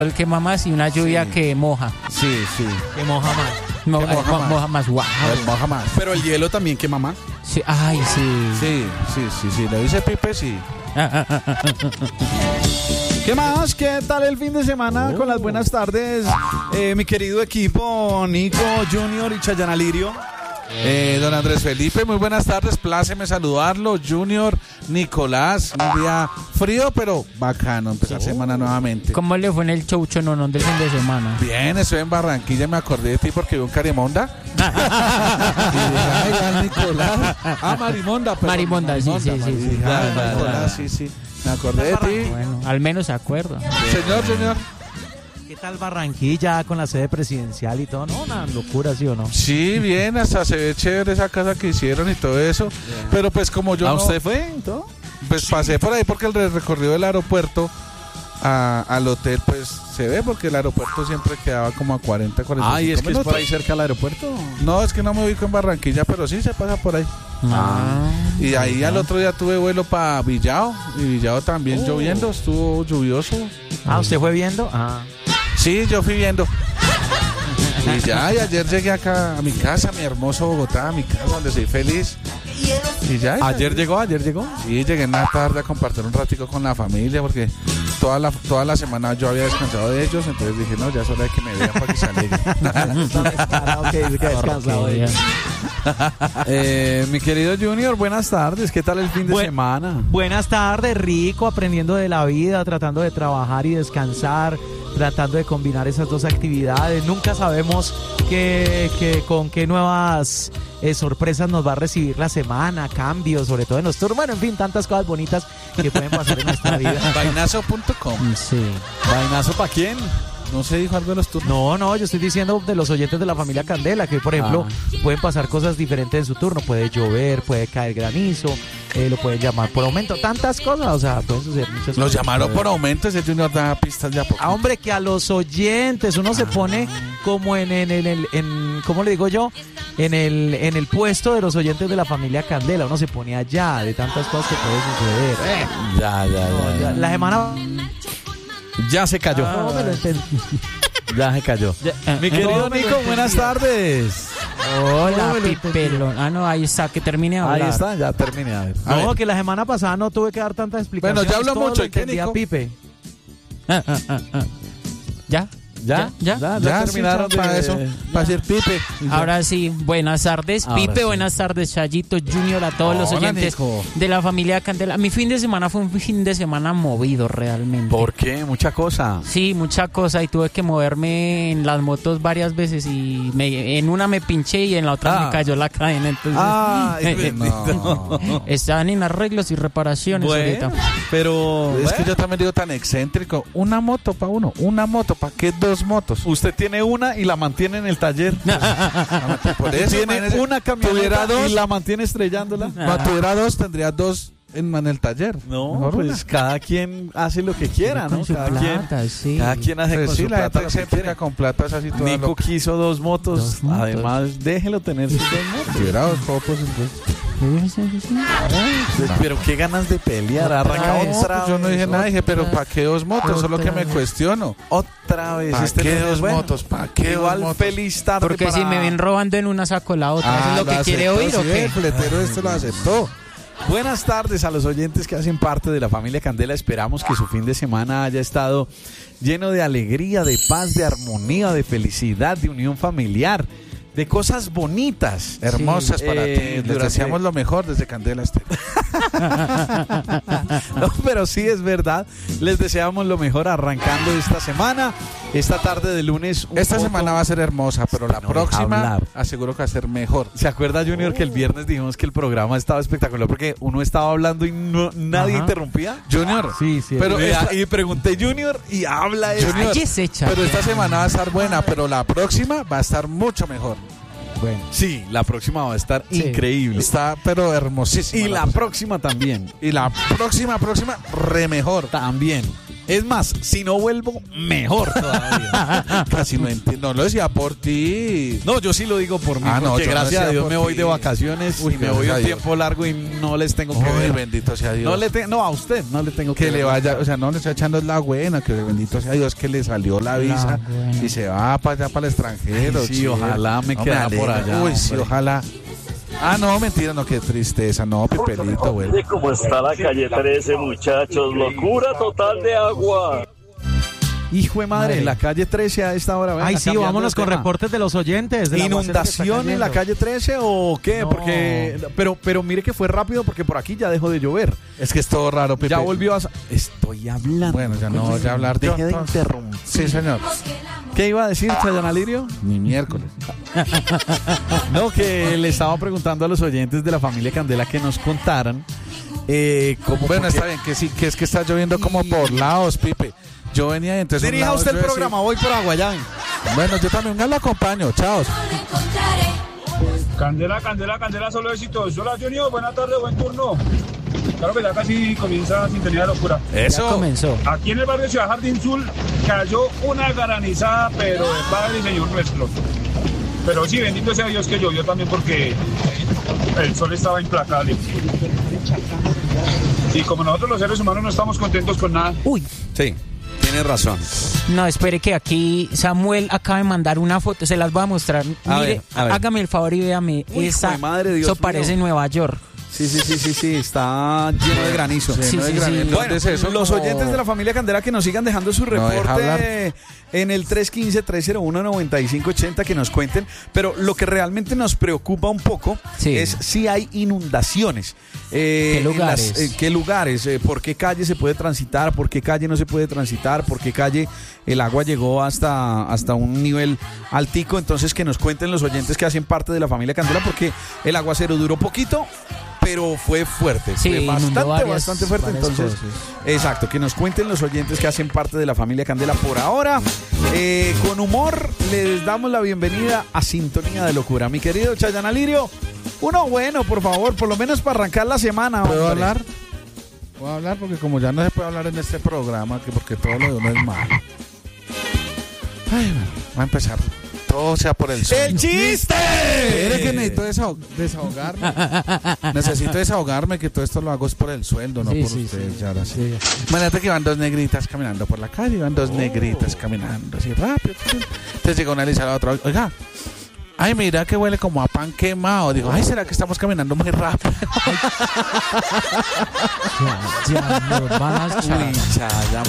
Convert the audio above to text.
El que mamás y una lluvia que moja. Sí. Que moja más. Moja más. Wow. Moja más. Pero el hielo también quema más. Sí, ay, sí. Sí. Lo dice Pipe, sí. ¿Qué más? ¿Qué tal el fin de semana con las buenas tardes? Mi querido equipo, Nico, Junior y Chayana Lirio. Don Andrés Felipe, muy buenas tardes, pláceme saludarlo. Junior, Nicolás, un día frío pero bacano empezar semana nuevamente. ¿Cómo le fue en el choucho nonón del fin de semana? Bien, estoy en Barranquilla, me acordé de ti porque vi un Carimonda. Y dije, ay, Nicolás. Marimonda. Marimonda, sí. Nicolás, sí. Me acordé de ti. Bueno, al menos se acuerda. Señor. ¿Qué tal Barranquilla con la sede presidencial y todo? No, una locura, ¿sí o no? Sí, bien, hasta se ve chévere esa casa que hicieron y todo eso. Pero pues como yo ¿Usted fue y todo? Pues pasé por ahí porque el recorrido del aeropuerto al hotel pues se ve porque el aeropuerto siempre quedaba como a 40, 45 ¿Y es que minutos. es por ahí cerca del aeropuerto? No, es que no me ubico en Barranquilla, pero sí se pasa por ahí. Y ahí al otro día tuve vuelo para Villao y Villao también lloviendo, estuvo lluvioso. ¿Usted fue viendo? Sí, yo fui viendo. Y ayer llegué acá a mi casa, mi hermoso Bogotá, a mi casa donde soy feliz. Y ya. ¿Ayer llegó? Sí, llegué en la tarde a compartir un ratico con la familia porque toda la semana yo había descansado de ellos, entonces dije, no, ya es hora de que me vean para que se alegren. Mi querido Junior, buenas tardes. ¿Qué tal el fin de semana? Buenas tardes, rico, aprendiendo de la vida, tratando de trabajar y descansar, tratando de combinar esas dos actividades. Nunca sabemos con qué nuevas sorpresas nos va a recibir la semana, cambios, sobre todo en los turnos. Bueno, en fin, tantas cosas bonitas que pueden pasar en nuestra vida. Vainazo.com. Sí. ¿Vainazo para quién? ¿No se dijo algo de los turnos? No, yo estoy diciendo de los oyentes de la familia Candela, que por ejemplo pueden pasar cosas diferentes en su turno. Puede llover, puede caer granizo, lo pueden llamar por aumento, tantas cosas, o sea, pueden suceder muchas cosas. Los llamaron por aumento, ese Junior da pistas ya poco. Hombre, que a los oyentes uno se pone como en ¿cómo le digo yo? En el puesto de los oyentes de la familia Candela, uno se pone allá de tantas cosas que puede suceder. Ya. La semana... Ya se cayó. No me lo entendí. Ya se cayó. Mi querido Nico, buenas tardes. Hola, Pipelón. Ahí está, que termine de hablar. Ahí está, ya terminé. A ver. No, que la semana pasada no tuve que dar tantas explicaciones. Bueno, ya hablo todo mucho. lo ¿Y qué, entendía Nico? Pipe. ¿Ya? ¿Ya terminaron para eso, para decir Pipe. Ahora sí, buenas tardes, Pipe, buenas tardes, Chayito, Junior, a todos los oyentes de la familia Candela. Mi fin de semana fue un fin de semana movido realmente. ¿Por qué? Mucha cosa. Sí, mucha cosa, y tuve que moverme en las motos varias veces y en una me pinché y en la otra me cayó la cadena. Entonces, están en arreglos y reparaciones ahorita. Pero es que yo también digo tan excéntrico. Una moto para uno, una moto, ¿para qué dos motos? Usted tiene una y la mantiene en el taller. Por eso tiene una camioneta y la mantiene estrellándola. Cuando tuviera dos, tendría dos en el taller. No, mejor pues una. cada quien hace lo que quiera, ¿no? Cada quien hace Pues con sí, su la plata gente lo que excéntrica quiere. con plata es así toda Nico loca. quiso dos motos. Además, déjelo tener sus dos motos. Si tuviera dos copos, entonces. Pero qué ganas de pelear. Arranca otra Pues yo no dije vez, nada, dije, pero ¿para qué dos motos? Solo que me cuestiono. Otra vez. ¿Para qué lunes, dos bueno, motos? ¿Para qué dos igual motos? feliz tarde. Porque si me ven robando en una saco la otra, ¿eso es lo que quiere oír o qué? El fletero lo aceptó. Buenas tardes a los oyentes que hacen parte de la familia Candela. Esperamos que su fin de semana haya estado lleno de alegría, de paz, de armonía, de felicidad, de unión familiar, de cosas bonitas. Hermosas para ti. Les deseamos lo mejor desde Candela Estéreo. No, pero sí es verdad. Les deseamos lo mejor arrancando esta semana, esta tarde de lunes. Esta semana va a ser hermosa, pero la próxima aseguro que va a ser mejor. ¿Se acuerda, Junior, que el viernes dijimos que el programa estaba espectacular porque uno estaba hablando y nadie interrumpía? Junior. Sí. Pero y pregunté Junior y habla Junior. Pero esta semana va a estar buena, pero la próxima va a estar mucho mejor. Bueno, sí, la próxima va a estar increíble. Está, pero hermosísima. Y la próxima también. Y la próxima, re mejor. También. Es más, si no vuelvo, mejor todavía. Casi no entiendo. No lo decía por ti. No, yo sí lo digo por mí. Porque gracias a Dios me voy ti. de vacaciones y me voy un tiempo largo y no les tengo que ver. Bendito sea Dios. No, a usted no le tengo que le ver. vaya, o sea, no le está echando la buena, que bendito sea Dios que le salió la visa y se va para allá, para el extranjero. Sí, ojalá me quedara por allá. Uy, sí, ojalá. No, mentira, no, qué tristeza, no, Pipelito, güey. ¿Cómo está la calle 13, muchachos? Locura total de agua. Hijo de madre, la calle 13 a esta hora. Ay, sí, vámonos con reportes de los oyentes. ¿Inundación en la calle 13 o qué? No. Porque, pero mire que fue rápido porque por aquí ya dejó de llover. Es que es todo raro, Pepe. Ya volvió a... Estoy hablando. Bueno, ya no voy a hablar. Deje de interrumpir. Sí, señor. ¿Qué iba a decir, Chayana Lirio? Ni miércoles. No, que le estaba preguntando a los oyentes de la familia Candela que nos contaran cómo... Bueno, está bien, que sí, que es que está lloviendo como por lados, Pipe. Yo venía y entonces... Dirija usted el programa, voy por agua ya. Bueno, yo también lo acompaño, chao. Candela, solo éxitos. Hola, Junior, buena tarde, buen turno. Claro que ya casi comienza Sintonía de Locura. Eso. Ya comenzó. Aquí en el barrio Ciudad Jardín Sul cayó una granizada, pero de Padre y Señor nuestro. Pero sí, bendito sea Dios que llovió también porque el sol estaba implacable. Y como nosotros los seres humanos no estamos contentos con nada. Uy. Sí, tiene razón. No, espere que aquí Samuel acaba de mandar una foto, se las voy a mostrar. Mire, a ver. hágame el favor y véame. Uy, hijo de madre, Dios eso mío. parece Nueva York. Sí, está lleno de granizo. Sí. Bueno, los oyentes de la familia Candela que nos sigan dejando su reporte en el 315-301-9580, que nos cuenten, pero lo que realmente nos preocupa un poco es si hay inundaciones. ¿Qué lugares? ¿Qué lugares? ¿Por qué calle se puede transitar? ¿Por qué calle no se puede transitar? ¿Por qué calle el agua llegó hasta un nivel altico? Entonces que nos cuenten los oyentes que hacen parte de la familia Candela, porque el aguacero duró poquito, pero fue fuerte, sí, fue bastante fuerte. Entonces, exacto, que nos cuenten los oyentes que hacen parte de la familia Candela por ahora. Con humor les damos la bienvenida a Sintonía de Locura. Mi querido Chayana Lirio, uno bueno, por favor, por lo menos para arrancar la semana. ¿Puedo hombre. hablar? Puedo hablar porque como ya no se puede hablar en este programa, porque todo lo de uno es malo. Ay, bueno, va a empezar. Todo sea por el sol. ¡El chiste! Es que necesito desahogarme. Necesito desahogarme, que todo esto lo hago es por el sueldo, no por ustedes. Ya ahora sí. Imagínate que van dos negritas caminando por la calle, van dos negritas caminando así rápido. Entonces llega una y dice a la otra, oiga, ay, mira que huele como a pan quemado. Digo, ay, ¿será que estamos caminando muy rápido? Ya nos van a echar. Uy, Chaya,